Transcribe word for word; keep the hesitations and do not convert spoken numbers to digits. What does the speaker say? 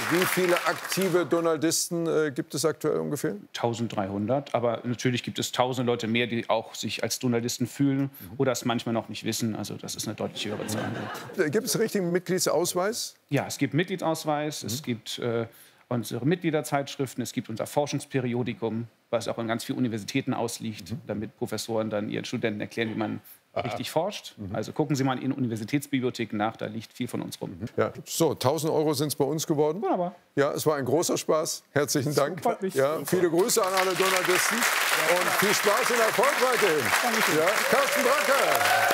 Wie viele aktive Donaldisten äh, gibt es aktuell ungefähr? eintausenddreihundert. Aber natürlich gibt es tausende Leute mehr, die auch sich als Donaldisten fühlen mhm. oder es manchmal noch nicht wissen. Also das ist eine deutlich höhere Zahl. Gibt es einen richtigen Mitgliedsausweis? Ja, es gibt Mitgliedsausweis, mhm. es gibt äh, unsere Mitgliederzeitschriften, es gibt unser Forschungsperiodikum, was auch an ganz vielen Universitäten ausliegt, mhm. damit Professoren dann ihren Studenten erklären, wie man Aha. richtig forscht. Mhm. Also gucken Sie mal in Universitätsbibliotheken nach, da liegt viel von uns rum. Mhm. Ja. So, tausend Euro sind es bei uns geworden. Wunderbar. Ja, es war ein großer Spaß. Herzlichen Dank. Ja, viele Grüße an alle Donaldisten ja, und viel Spaß und Erfolg weiterhin. Dankeschön. Ja, Carsten Bracke.